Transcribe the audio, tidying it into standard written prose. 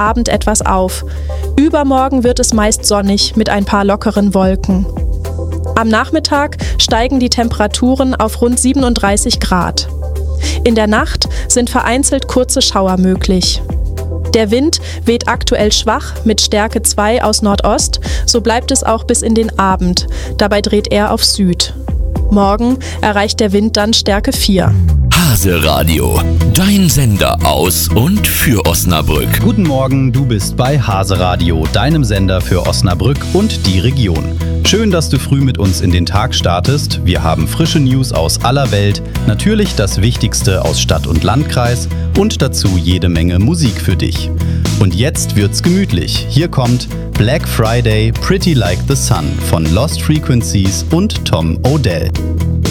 Abend etwas auf. Übermorgen wird es meist sonnig mit ein paar lockeren Wolken. Am Nachmittag steigen die Temperaturen auf rund 37 Grad. In der Nacht sind vereinzelt kurze Schauer möglich. Der Wind weht aktuell schwach mit Stärke 2 aus Nordost, so bleibt es auch bis in den Abend. Dabei dreht er auf Süd. Morgen erreicht der Wind dann Stärke 4. Hase Radio, dein Sender aus und für Osnabrück. Guten Morgen, du bist bei Hase Radio, deinem Sender für Osnabrück und die Region. Schön, dass du früh mit uns in den Tag startest. Wir haben frische News aus aller Welt, natürlich das Wichtigste aus Stadt und Landkreis und dazu jede Menge Musik für dich. Und jetzt wird's gemütlich. Hier kommt Black Friday, Pretty Like the Sun von Lost Frequencies und Tom Odell.